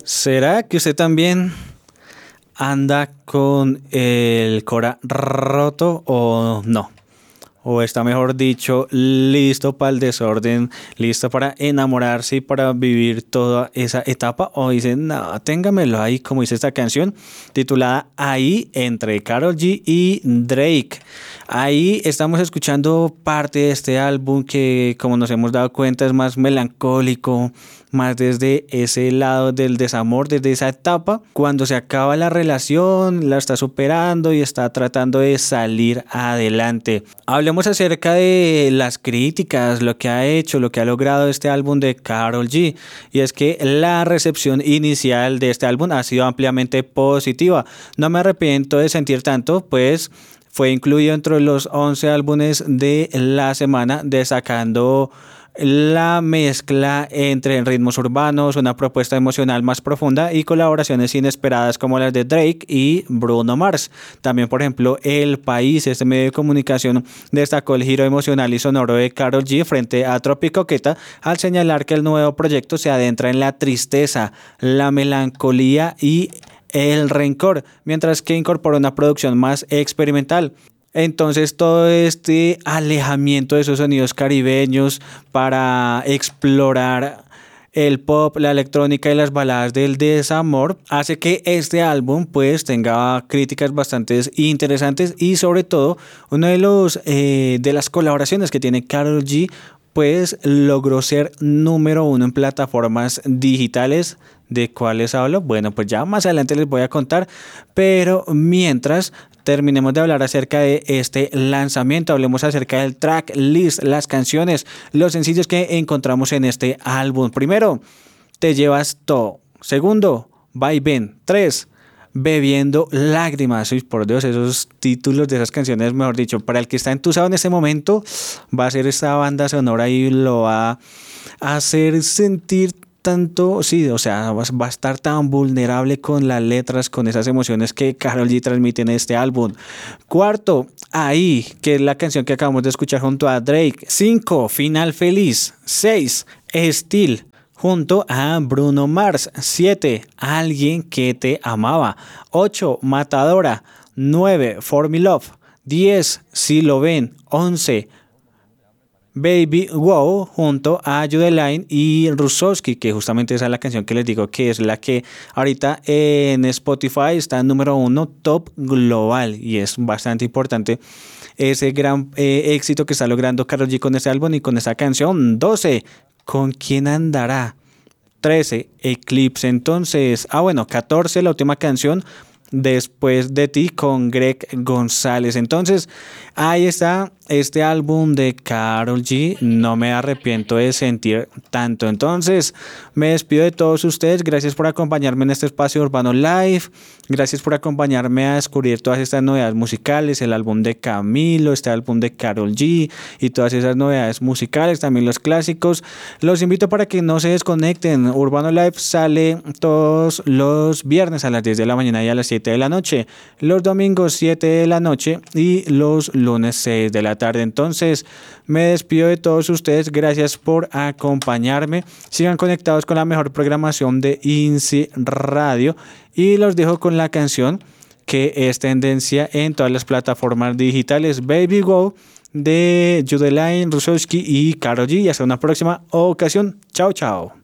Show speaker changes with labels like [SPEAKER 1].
[SPEAKER 1] ¿Será que usted también anda con el cora roto o no? O está, mejor dicho, listo para el desorden, listo para enamorarse y para vivir toda esa etapa. O dice, no, téngamelo ahí, como dice esta canción, titulada Ahí, entre Karol G y Drake. Ahí estamos escuchando parte de este álbum que, como nos hemos dado cuenta, es más melancólico, más desde ese lado del desamor, desde esa etapa, cuando se acaba la relación, la está superando y está tratando de salir adelante. Hablemos acerca de las críticas, lo que ha hecho, lo que ha logrado este álbum de Karol G. Y es que la recepción inicial de este álbum ha sido ampliamente positiva. No me arrepiento de sentir tanto, pues fue incluido entre los 11 álbumes de la semana, destacando la mezcla entre ritmos urbanos, una propuesta emocional más profunda y colaboraciones inesperadas como las de Drake y Bruno Mars. También, por ejemplo, El País, este medio de comunicación, destacó el giro emocional y sonoro de Karol G frente a Tropicoqueta al señalar que el nuevo proyecto se adentra en la tristeza, la melancolía y el rencor, mientras que incorpora una producción más experimental. Entonces todo este alejamiento de esos sonidos caribeños para explorar el pop, la electrónica y las baladas del desamor hace que este álbum pues tenga críticas bastante interesantes y sobre todo uno de las colaboraciones que tiene Karol G pues logró ser número 1 en plataformas digitales. ¿De cuáles hablo? Bueno, pues ya más adelante les voy a contar, pero mientras terminemos de hablar acerca de este lanzamiento, hablemos acerca del track list, las canciones, los sencillos que encontramos en este álbum. Primero, Te llevas todo. Segundo, Vaivén. 3, Bebiendo lágrimas. Uy, por Dios, esos títulos de esas canciones, mejor dicho, para el que está entusado en este momento, va a ser esta banda sonora y lo va a hacer sentir tanto, sí, o sea, va a estar tan vulnerable con las letras, con esas emociones que Karol G transmite en este álbum. Cuarto, Ahí, que es la canción que acabamos de escuchar junto a Drake. 5, Final Feliz. 6, Still, junto a Bruno Mars. 7, Alguien que te amaba. 8, Matadora. 9, For Me Love. 10, Si lo ven. 11, Baby Wow, junto a Judeline y Rusowski, que justamente esa es la canción que les digo que es la que ahorita en Spotify está en número 1 top global, y es bastante importante ese gran éxito que está logrando Karol G con este álbum y con esta canción. 12, ¿Con quién andará? 13, Eclipse. Entonces, 14, la última canción, Después de ti, con Greg González. Entonces, ahí está este álbum de Karol G. No me arrepiento de sentir tanto. Entonces, me despido de todos ustedes. Gracias por acompañarme en este espacio Urbano Live. Gracias por acompañarme a descubrir todas estas novedades musicales, el álbum de Camilo, este álbum de Karol G y todas esas novedades musicales, también los clásicos. Los invito para que no se desconecten. Urbano Live sale todos los viernes a las 10 de la mañana y a las 7 de la noche, los domingos 7 de la noche y los lunes 6 de la tarde. Entonces, me despido de todos ustedes. Gracias por acompañarme. Sigan conectados con la mejor programación de INSI Radio y los dejo con la canción que es tendencia en todas las plataformas digitales, Baby Go, de Judeline, Rusowski y Karol G. Y hasta una próxima ocasión. Chao, chao.